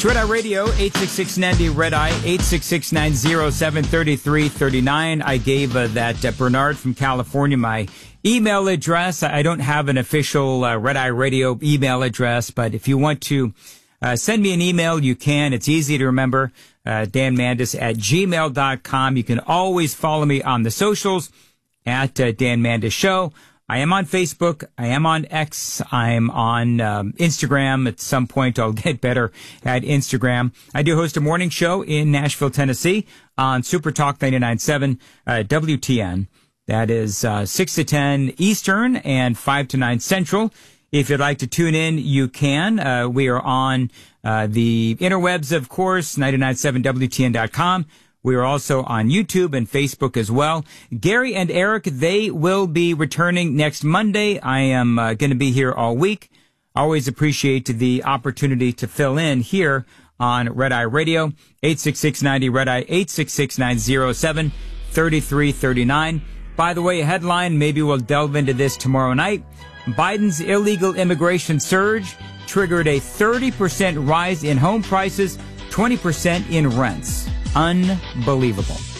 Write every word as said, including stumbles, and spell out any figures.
It's Red Eye Radio, eight six six Nandy Red Eye, eight six six nine zero seven three three three nine. I gave uh, that uh, Bernard from California my email address. I don't have an official uh, Red Eye Radio email address, but if you want to uh, send me an email, you can. It's easy to remember, uh, Dan Mandis at gmail dot com. You can always follow me on the socials at uh, Dan Mandis Show. I am on Facebook. I am on X. I'm on um, Instagram. At some point, I'll get better at Instagram. I do host a morning show in Nashville, Tennessee on Super Talk ninety-nine point seven uh, W T N. That is uh, six to ten Eastern and five to nine Central. If you'd like to tune in, you can. Uh, we are on uh, the interwebs, of course, ninety-nine point seven W T N dot com. We are also on YouTube and Facebook as well. Gary and Eric, they will be returning next Monday. I am uh, going to be here all week. Always appreciate the opportunity to fill in here on Red Eye Radio, eight six six ninety Red Eye, eight six six nine zero seven three three three nine. By the way, a headline, maybe we'll delve into this tomorrow night. Biden's illegal immigration surge triggered a thirty percent rise in home prices, twenty percent in rents. Unbelievable.